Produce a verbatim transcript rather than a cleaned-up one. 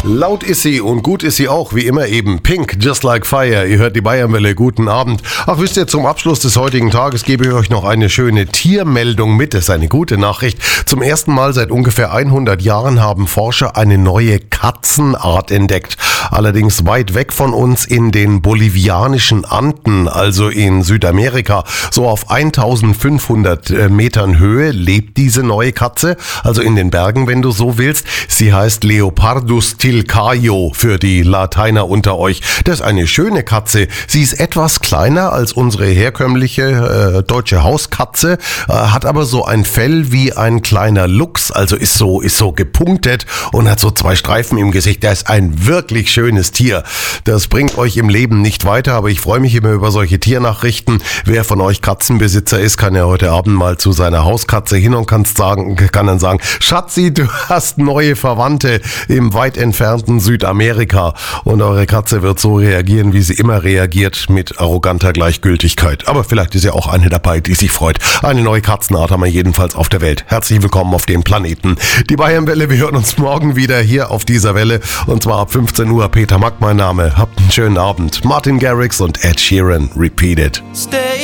Laut ist sie und gut ist sie auch, wie immer eben. Pink, Just Like Fire. Ihr hört die Bayernwelle. Guten Abend. Ach, wisst ihr, zum Abschluss des heutigen Tages gebe ich euch noch eine schöne Tiermeldung mit. Das ist eine gute Nachricht. Zum ersten Mal seit ungefähr hundert Jahren haben Forscher eine neue Katzenart entdeckt. Allerdings weit weg von uns in den bolivianischen Anden, also in Südamerika. So auf eintausendfünfhundert Metern Höhe lebt diese neue Katze, also in den Bergen, wenn du so willst. Sie heißt Leopardus tilcaio für die Lateiner unter euch. Das ist eine schöne Katze. Sie ist etwas kleiner als unsere herkömmliche äh, deutsche Hauskatze, äh, hat aber so ein Fell wie ein kleiner Luchs, also ist so, ist so gepunktet und hat so zwei Streifen im Gesicht. Der ist ein wirklich schönes Tier. Das bringt euch im Leben nicht weiter, aber ich freue mich immer über solche Tiernachrichten. Wer von euch Katzenbesitzer ist, kann ja heute Abend mal zu seiner Hauskatze hin und kannst sagen, kann dann sagen, Schatzi, du hast neue Verwandte im weit entfernten Südamerika und eure Katze wird so reagieren, wie sie immer reagiert, mit arroganter Gleichgültigkeit. Aber vielleicht ist ja auch eine dabei, die sich freut. Eine neue Katzenart haben wir jedenfalls auf der Welt. Herzlich willkommen auf dem Planeten. Die Bayernwelle, wir hören uns morgen wieder hier auf dieser Welle und zwar ab fünfzehn Uhr. Peter Mack mein Name. Habt einen schönen Abend. Martin Garrix und Ed Sheeran. Repeat it. Stay